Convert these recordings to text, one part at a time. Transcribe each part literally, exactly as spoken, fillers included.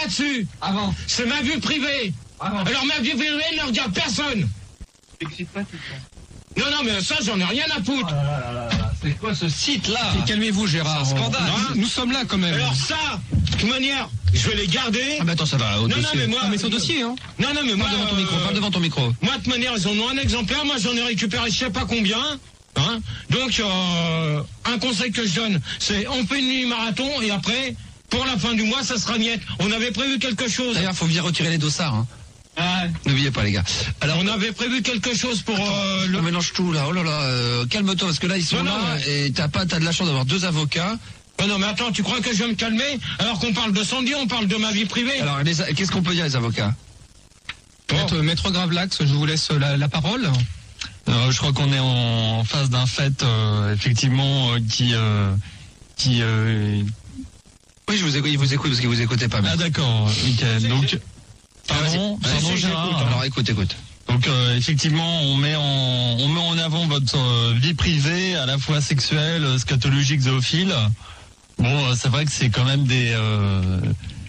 là-dessus. Avant. C'est ma vie privée. Avant. Alors ma vie privée ne regarde personne. T'excites pas tout ça. Non, non, mais ça, j'en ai rien à foutre. Oh là là là là. C'est quoi ce site-là? Calmez-vous, Gérard. C'est un scandale. Nous, nous sommes là quand même. Alors ça, de toute manière, je vais les garder. Ah bah attends, ça va au Non, non, dossier. mais moi- Ah, mais c'est au dossier, hein. Non, non, mais moi... Parle devant ton euh, micro, parle devant ton micro. Moi, de toute manière, ils en ont un exemplaire. Moi, j'en ai récupéré je sais pas combien. Hein. Donc, euh, un conseil que je donne, c'est on fait une nuit marathon et après, pour la fin du mois, ça sera niette. On avait prévu quelque chose. D'ailleurs, faut bien retirer les dossards, hein. Ah, N'oubliez pas, les gars. alors, on avait prévu quelque chose pour euh, le... On mélange tout, là. Oh là là, euh, calme-toi, parce que là, ils sont Non, là, non, ouais. et t'as pas, t'as de la chance d'avoir deux avocats. Oh non, mais attends, tu crois que je vais me calmer alors qu'on parle de Sandy, on parle de ma vie privée. Alors, les a- qu'est-ce qu'on peut dire, les avocats? Maître, Maître Gravelax, je vous laisse la, la parole. Euh, je crois qu'on est en, en face d'un fait euh, effectivement euh, qui euh, qui euh... Oui, je vous écoute, il vous écoute, parce que vous écoutez pas, ah mais. d'accord, Mickaël. Donc pardon, Vas-y. pardon Vas-y, Gérard. j'écoute. Alors, écoute, écoute. Donc euh, effectivement, on met en on met en avant votre euh, vie privée, à la fois sexuelle, euh, scatologique, zoophile. Bon, euh, c'est vrai que c'est quand même des euh,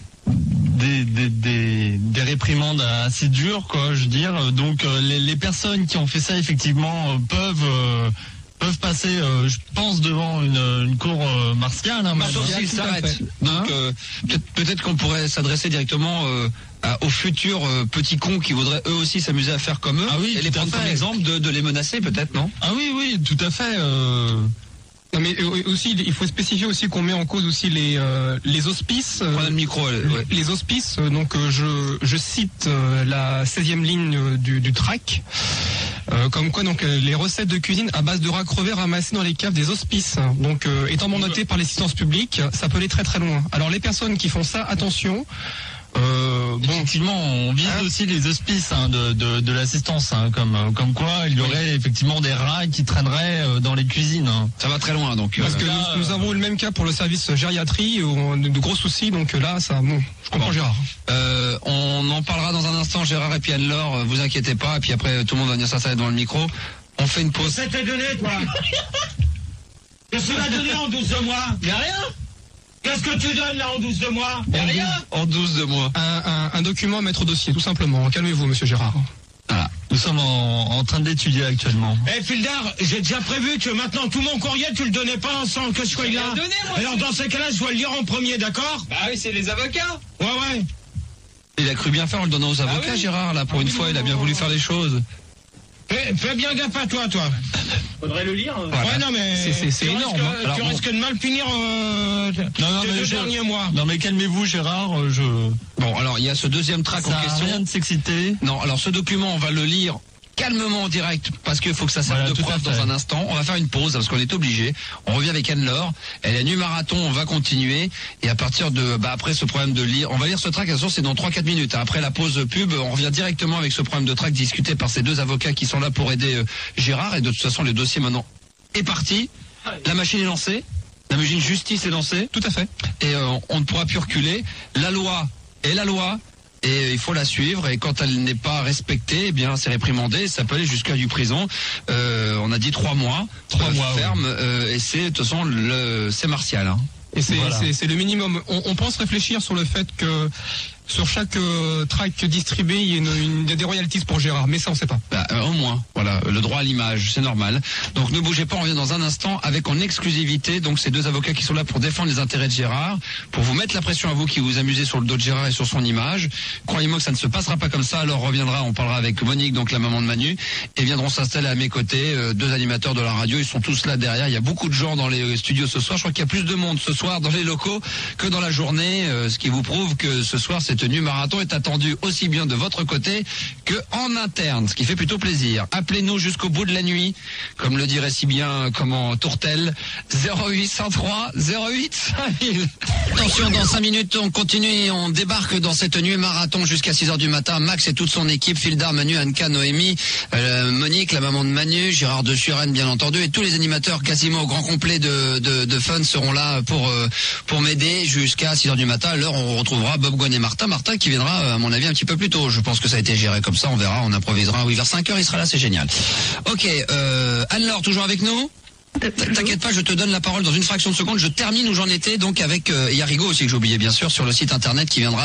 des, des des des réprimandes assez dures, quoi, je veux dire. Donc euh, les les personnes qui ont fait ça effectivement euh, peuvent euh, peuvent passer, euh, je pense, devant une une cour euh, martiale. Hein, Sauf maintenant. s'ils tout à s'arrêtent. fait. Donc, Hein euh, peut-être, peut-être qu'on pourrait s'adresser directement euh, à- aux futurs euh, petits cons qui voudraient eux aussi s'amuser à faire comme eux, Ah oui, et les tout à prendre comme fait. exemple, de, de les menacer, peut-être, non? Ah oui, oui, tout à fait. Euh... Non, mais euh, aussi, il faut spécifier aussi qu'on met en cause aussi les euh, les hospices. euh, Prenez le micro. euh, ouais. Les hospices, euh, donc euh, je, je cite euh, la seizième ligne euh, du, du track, euh, comme quoi donc euh, les recettes de cuisine à base de rats crevés ramassés dans les caves des hospices. Donc euh, étant mandaté par l'assistance publique, ça peut aller très très loin. Alors les personnes qui font ça, attention. Euh, bon, Effectivement, on vise Hein aussi les hospices hein, de, de, de l'assistance, hein, comme, euh, comme quoi il y aurait effectivement des rats qui traîneraient euh, dans les cuisines. Hein. Ça va très loin, donc. parce euh, que là, nous, nous avons eu le même cas pour le service gériatrie, où on a de, de gros soucis. Donc là, ça, bon, je comprends Bon. Gérard. euh, on en parlera dans un instant, Gérard et puis Anne-Laure, euh, vous inquiétez pas, et puis après tout le monde va venir s'installer devant le micro. On fait une pause. Ça t'est donné, toi. Qu'est-ce que tu m'as donné en douze de mois? Y'a rien. Qu'est-ce que tu donnes là en douze de mois? Y'a rien. En douze de mois. Un, un, un document à mettre au dossier, tout simplement. Calmez-vous, monsieur Gérard. Voilà. Nous sommes en, en train de l'étudier actuellement. Eh Fildar, j'ai déjà prévu que maintenant tout mon courrier tu le donnais pas sans que je sois là. donné, moi, Alors dans ces cas-là, je dois le lire en premier, d'accord? Bah oui, c'est les avocats. Ouais, ouais. Il a cru bien faire en le donnant aux avocats, oui. Gérard, là, pour une fois, il a bien voulu faire les choses. Fais, fais bien gaffe à toi, toi. Faudrait le lire. Voilà. Ouais, non, mais C'est- c'est- c'est tu énorme, risques- hein. Alors, tu bon. risques de mal finir euh, Non, non, tes mais deux je- derniers mois. Non mais calmez-vous Gérard, euh, je... Bon, alors, il y a ce deuxième track Ça en a question. rien de s'exciter. Non, alors ce document, on va le lire calmement en direct parce qu'il faut que ça serve Voilà, de tout à preuve fait. dans un instant. On va faire une pause parce qu'on est obligé. On revient avec Anne-Laure. Elle est nu marathon, on va continuer. Et à partir de, bah, après ce problème de lire, on va lire ce track, attention, c'est dans trois quatre minutes. Après la pause pub, on revient directement avec ce problème de track discuté par ces deux avocats qui sont là pour aider euh, Gérard. Et de toute façon, le dossier maintenant est parti. La machine est lancée. La machine justice est lancée. Tout à fait. Et euh, on ne pourra plus reculer. La loi est la loi. Et il faut la suivre, et quand elle n'est pas respectée, eh bien c'est réprimandé, ça peut aller jusqu'à du prison. Euh, on a dit trois mois, Trois euh, mois, ferme, euh, et c'est de toute façon le, c'est martial. Hein. Et c'est Voilà. c'est- c'est le minimum. On, on pense réfléchir sur le fait que sur chaque euh, track distribué, il y a une, une- des royalties pour Gérard, mais ça on sait pas. Bah, euh, au moins, voilà, le droit à l'image, c'est normal. Donc ne bougez pas, on revient dans un instant avec en exclusivité donc ces deux avocats qui sont là pour défendre les intérêts de Gérard, pour vous mettre la pression à vous qui vous amusez sur le dos de Gérard et sur son image. Croyez-moi que ça ne se passera pas comme ça. Alors on reviendra, on parlera avec Monique, donc la maman de Manu, et viendront s'installer à mes côtés euh, deux animateurs de la radio. Ils sont tous là derrière. Il y a beaucoup de gens dans les studios ce soir. Je crois qu'il y a plus de monde ce soir dans les locaux que dans la journée, euh, ce qui vous prouve que ce soir cette tenue marathon est attendue aussi bien de votre côté que en interne, ce qui fait plutôt plaisir. Appelez-nous jusqu'au bout de la nuit, comme le dirait si bien comment Tourtel, zéro huit cent trois zéro huit cinq mille. Attention, dans cinq minutes, on continue et on débarque dans cette nuit marathon jusqu'à six heures du matin. Max et toute son équipe, Fildar, Manu, Anka, Noémie, euh, Monique, la maman de Manu, Gérard de Suren, bien entendu, et tous les animateurs quasiment au grand complet de, de, de Fun seront là pour, euh, pour m'aider jusqu'à six heures du matin. À l'heure, on retrouvera Bob Gouin et Martin. Martin qui viendra, à mon avis, un petit peu plus tôt. Je pense que ça a été géré comme ça, on verra, on improvisera. Oui, vers cinq heures, il sera là, c'est génial. Ok, euh, Anne-Laure, toujours avec nous? T'inquiète pas, je te donne la parole dans une fraction de seconde. Je termine où j'en étais, donc avec, euh, il y a Rigaud aussi que j'ai oublié, bien sûr, sur le site internet qui viendra